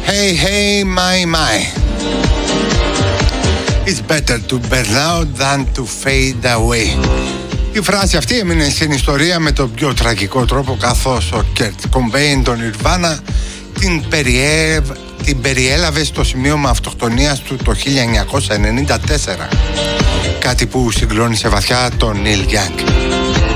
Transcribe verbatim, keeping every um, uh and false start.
Hey, hey, my, my. It's better to burn out than to fade away. Η φράση αυτή έμεινε στην ιστορία με τον πιο τραγικό τρόπο, καθώς ο Κέρτ Κομπέιν τον Nirvana την, περιέ... την περιέλαβε στο σημείωμα αυτοκτονίας του το χίλια εννιακόσια ενενήντα τέσσερα. Κάτι που συγκλώνησε βαθιά τον Neil Young.